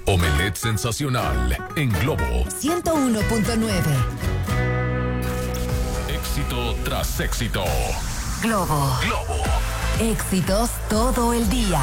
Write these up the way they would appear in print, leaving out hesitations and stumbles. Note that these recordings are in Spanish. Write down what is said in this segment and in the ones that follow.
Omelette sensacional en Globo 101.9. Éxito tras éxito. Globo. Éxitos todo el día.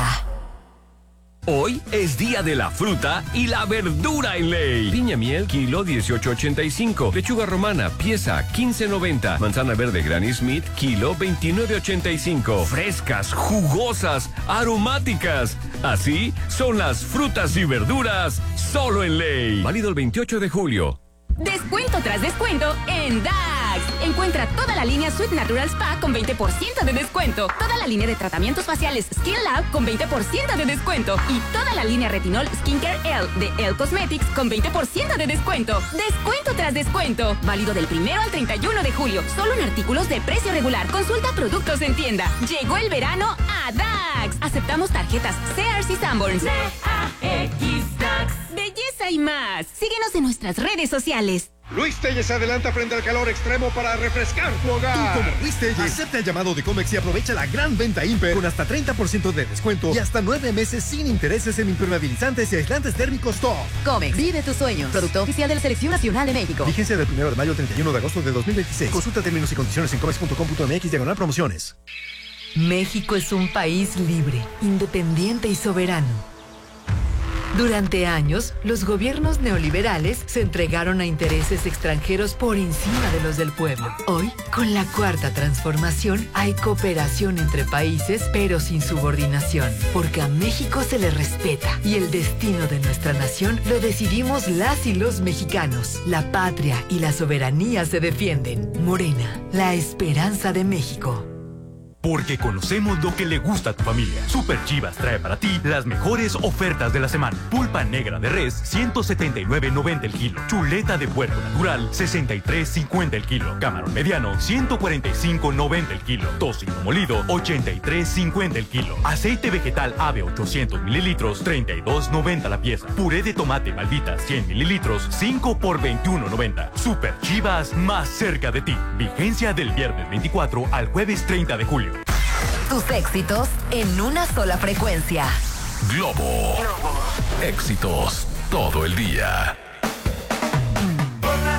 Hoy es día de la fruta y la verdura en Ley. Piña miel, kilo 18.85. Lechuga romana, pieza 15.90. Manzana verde Granny Smith, kilo 29.85. Frescas, jugosas, aromáticas. Así son las frutas y verduras solo en Ley. Válido el 28 de julio. Descuento tras descuento en DAX. Encuentra toda la línea Sweet Natural Spa con 20% de descuento. Toda la línea de tratamientos faciales Skin Lab con 20% de descuento. Y toda la línea Retinol Skincare L de L Cosmetics con 20% de descuento. Descuento tras descuento. Válido del 1 al 31 de julio. Solo en artículos de precio regular. Consulta productos en tienda. Llegó el verano a DAX. Aceptamos tarjetas Sears y Sanborns. DAX. Belleza y más. Síguenos en nuestras redes sociales. Luis Telles se adelanta frente al calor extremo para refrescar tu hogar. Tú, como Luis Telles, acepta el llamado de Comex y aprovecha la gran venta Imper con hasta 30% de descuento y hasta 9 meses sin intereses en impermeabilizantes y aislantes térmicos top. Comex, vive tus sueños. Producto oficial de la Selección Nacional de México. Vigencia del 1 de mayo al 31 de agosto de 2026. Consulta términos y condiciones en comex.com.mx/promociones. México es un país libre, independiente y soberano. Durante años, los gobiernos neoliberales se entregaron a intereses extranjeros por encima de los del pueblo. Hoy, con la Cuarta Transformación, hay cooperación entre países, pero sin subordinación, porque a México se le respeta y el destino de nuestra nación lo decidimos las y los mexicanos. La patria y la soberanía se defienden. Morena, la esperanza de México. Porque conocemos lo que le gusta a tu familia. Super Chivas trae para ti las mejores ofertas de la semana. Pulpa negra de res, 179.90 el kilo. Chuleta de puerco natural, 63.50 el kilo. Camarón mediano, 145.90 el kilo. Tocino molido, 83.50 el kilo. Aceite vegetal Ave 800 mililitros, 32.90 la pieza. Puré de tomate Malvita, 100 mililitros, 5 por 21.90. Super Chivas, más cerca de ti. Vigencia del viernes 24 al jueves 30 de julio. Tus éxitos en una sola frecuencia. Globo. Éxitos todo el día. Por las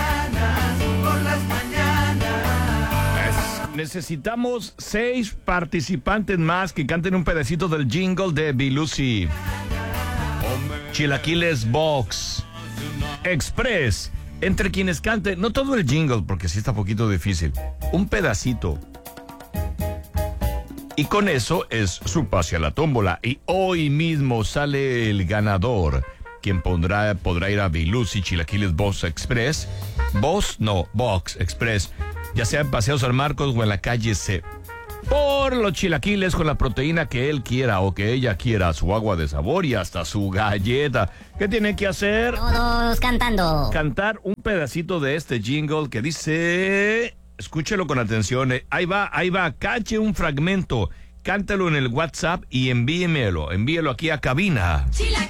mañanas. Necesitamos 6 participantes más que canten un pedacito del jingle de Bilusi. Chilaquiles Box Express. Entre quienes canten, no todo el jingle, porque sí está un poquito difícil, un pedacito. Y con eso es su pase a la tómbola. Y hoy mismo sale el ganador, quien podrá ir a Bilusi Chilaquiles Box Express. Box Express. Ya sea en Paseo San Marcos o en la calle C. Por los chilaquiles con la proteína que él quiera o que ella quiera, su agua de sabor y hasta su galleta. ¿Qué tiene que hacer? Todos cantando. Cantar un pedacito de este jingle que dice... Escúchelo con atención. Ahí va. Cache un fragmento. Cántalo en el WhatsApp y envíelo aquí a cabina.